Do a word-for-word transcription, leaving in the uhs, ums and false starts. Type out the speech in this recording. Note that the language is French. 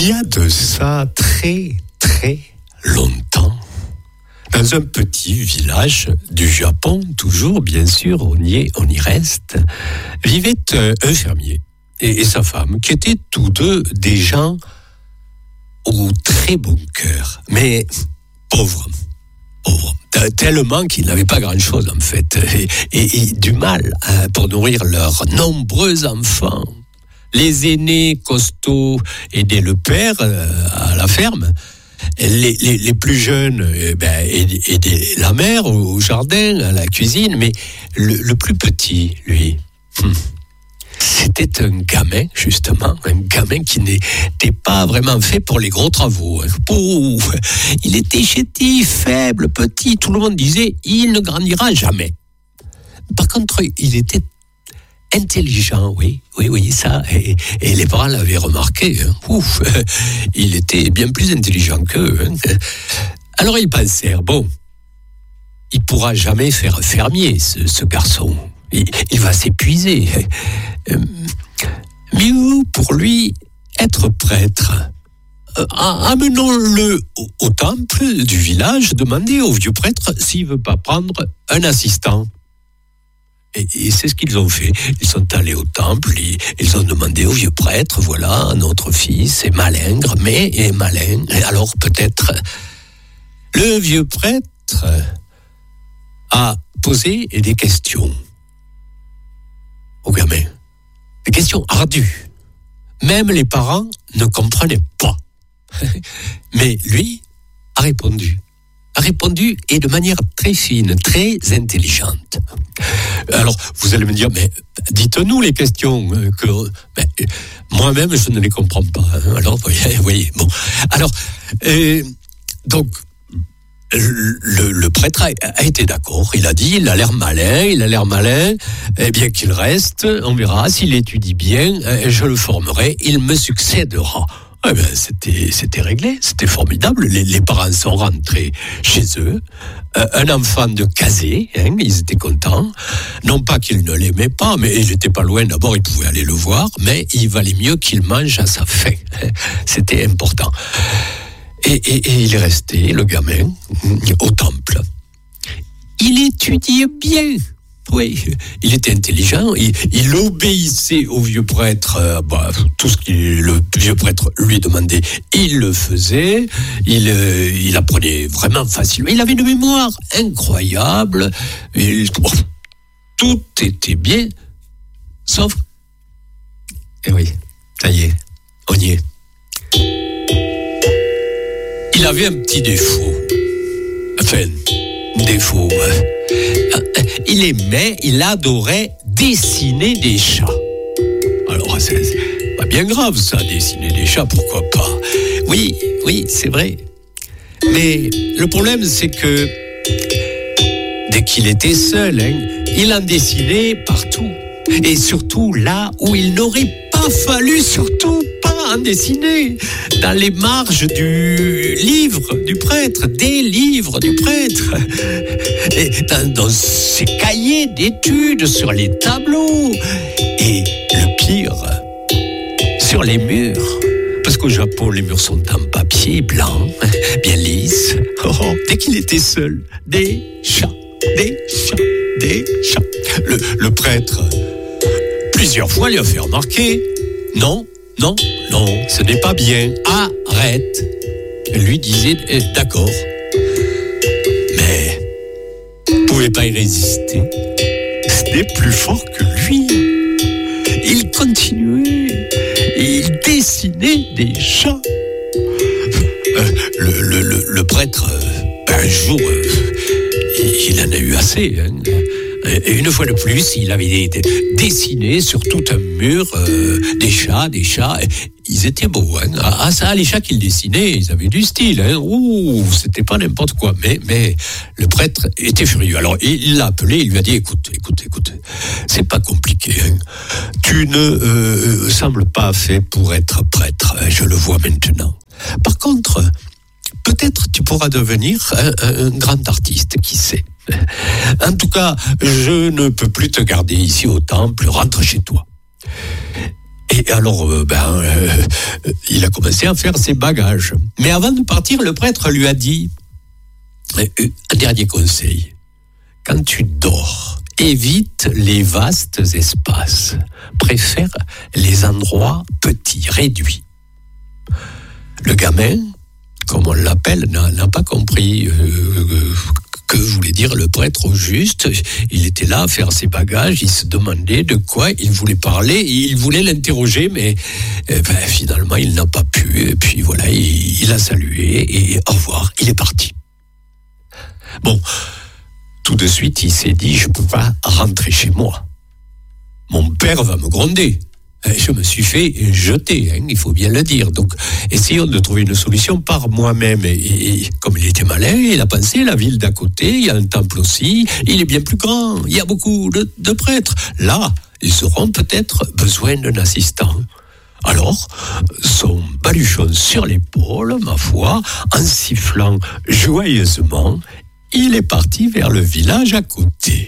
Il y a de ça très, très longtemps, dans un petit village du Japon, toujours, bien sûr, on y est, on y reste, vivait un fermier et, et sa femme, qui étaient tous deux des gens au très bon cœur, mais pauvres, pauvres, tellement qu'ils n'avaient pas grand-chose, en fait, et, et, et du mal hein, pour nourrir leurs nombreux enfants. Les aînés costauds aidaient le père euh, à la ferme. Les, les, les plus jeunes eh ben, aidaient la mère au jardin, à la cuisine. Mais le, le plus petit, lui, hmm, c'était un gamin, justement. Un gamin qui n'était pas vraiment fait pour les gros travaux. Pouf, il était chétif, faible, petit. Tout le monde disait, il ne grandira jamais. Par contre, il était intelligent, oui, oui, oui, ça, et, et les parents l'avaient remarqué, hein. Ouf, il était bien plus intelligent qu'eux. Hein. Alors ils pensèrent, bon, il pourra jamais faire fermier, ce, ce garçon, il, il va s'épuiser. Mieux pour lui être prêtre. Euh, amenons-le au, au temple du village, demandez au vieux prêtre s'il veut pas prendre un assistant. Et, et c'est ce qu'ils ont fait. Ils sont allés au temple, ils, ils ont demandé au vieux prêtre, voilà, notre fils est malingre, mais est malin. Et alors peut-être, le vieux prêtre a posé des questions au gamin. Des questions ardues. Même les parents ne comprenaient pas. Mais lui a répondu. a répondu et de manière très fine, très intelligente. Alors, vous allez me dire, mais dites-nous les questions que mais, moi-même je ne les comprends pas. Hein. Alors, voyez, voyez, bon. Alors, euh, donc, le, le prêtre a, a été d'accord. Il a dit, il a l'air malin, il a l'air malin. Eh bien qu'il reste, on verra. S'il étudie bien, je le formerai. Il me succédera. Eh ben, c'était, c'était réglé, c'était formidable. Les, les parents sont rentrés chez eux. Euh, un enfant de casé, hein, ils étaient contents. Non pas qu'ils ne l'aimaient pas, mais il n'était pas loin. D'abord, ils pouvaient aller le voir, mais il valait mieux qu'il mange à sa faim. C'était important. Et, et, et il est resté, le gamin, au temple. Il étudiait bien. Oui, il était intelligent, il, il obéissait au vieux prêtre, euh, bah, tout ce que le vieux prêtre lui demandait, il le faisait, il, euh, il apprenait vraiment facilement, il avait une mémoire incroyable, et, bon, tout était bien, sauf, et oui, ça y est, on y est. Il avait un petit défaut, enfin, défaut, euh, il aimait, il adorait dessiner des chats. Alors, c'est, c'est pas bien grave ça, dessiner des chats, pourquoi pas. Oui, oui, c'est vrai. Mais le problème, c'est que dès qu'il était seul, hein, il en dessinait partout. Et surtout là où il n'aurait pas fallu surtout pas en dessiner. Dans les marges du livre du prêtre, des livres du prêtre. Et dans, dans ses cahiers d'études, sur les tableaux. Et le pire, sur les murs. Parce qu'au Japon, les murs sont en papier blanc, bien lisse. Oh, oh, dès qu'il était seul, des chats, des chats, des chats. Le, le prêtre, plusieurs fois, lui a fait remarquer, non, non, non, ce n'est pas bien, arrête. Elle lui disait, eh, d'accord. Mais, il ne pouvait pas y résister. C'était plus fort que lui. Il continuait, il dessinait des chats. Euh, le, le, le, le prêtre, euh, un jour, euh, il, il en a eu assez, hein. Et une fois de plus, il avait dessiné sur tout un mur euh, des chats, des chats. Ils étaient beaux, hein. Ah, ça, les chats qu'il dessinait, ils avaient du style, hein. Ouh, c'était pas n'importe quoi. Mais, mais le prêtre était furieux. Alors, il l'a appelé, il lui a dit, écoute, écoute, écoute, c'est pas compliqué, hein. Tu ne euh, sembles pas fait pour être prêtre, je le vois maintenant. Par contre, peut-être tu pourras devenir un, un grand artiste, qui sait. En tout cas, je ne peux plus te garder ici au temple, rentre chez toi. Et alors, euh, ben, euh, il a commencé à faire ses bagages. Mais avant de partir, le prêtre lui a dit euh, un dernier conseil. Quand tu dors, évite les vastes espaces. Préfère les endroits petits, réduits. Le gamin, comme on l'appelle, n'a, n'a pas compris euh, que voulait dire le prêtre au juste. Il était là à faire ses bagages, il se demandait de quoi il voulait parler, il voulait l'interroger, mais eh ben, finalement il n'a pas pu, et puis voilà, il, il a salué, et au revoir, il est parti. Bon, tout de suite il s'est dit, je ne peux pas rentrer chez moi. Mon père va me gronder. Je me suis fait jeter, hein, il faut bien le dire. Donc, essayons de trouver une solution par moi-même. Et, et comme il était malin, il a pensé, la ville d'à côté, il y a un temple aussi, il est bien plus grand, il y a beaucoup de, de prêtres. Là, ils auront peut-être besoin d'un assistant. Alors, son baluchon sur l'épaule, ma foi, en sifflant joyeusement, il est parti vers le village à côté.